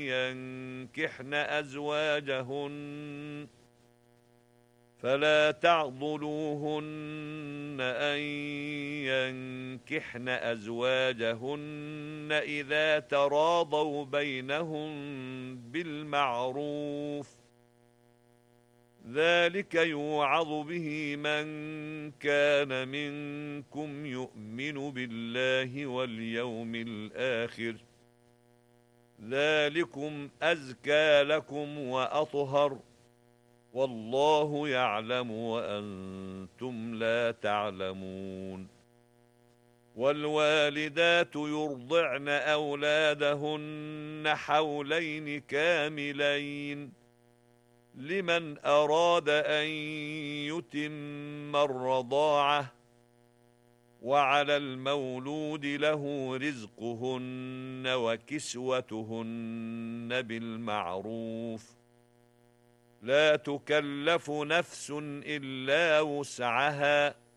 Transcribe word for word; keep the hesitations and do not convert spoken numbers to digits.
ينكحن أزواجهن فلا تعضلوهن أن ينكحن أزواجهن إذا تراضوا بينهم بالمعروف ذلك يوعظ به من كان منكم يؤمن بالله واليوم الآخر ذلكم أزكى لكم وأطهر والله يعلم وأنتم لا تعلمون والوالدات يرضعن أولادهن حولين كاملين لمن أراد أن يتم الرضاعة وعلى المولود له رزقهن وكسوتهن بالمعروف لا تكلف نفس إلا وسعها